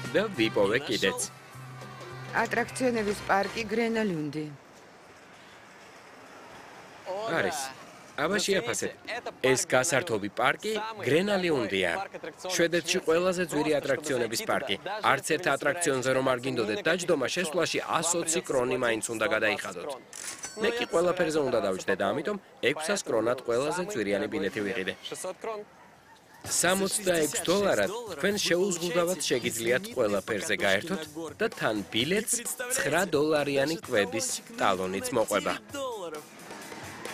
და ვიპოვე კიდეც. ატრაქციონების პარკი გრენალუნდი. არის. აბა შეაფასეთ. ეს გასართობი პარკი გრენალუნდია. შვედეთში ყველაზე ძვირი ატრაქციონების პარკი. არც ერთ ატრაქციონზე რომ არ გინდოდეთ დაჯდომა, შესვლაში 120 კრონი მაინც უნდა გადაიხადოთ. მე კი ყველაფერზე უნდა დავჯდე და ამიტომ 600 კრონად ყველაზე ძვირიანი ბილეთი ვიყიდე. 66 დოლარად თქვენ შეუზღუდავად შეგიძლიათ ყველაფერზე გაერთოთ და თან ბილეთს 9 დოლარიანი კვების ტალონიც მოყვება.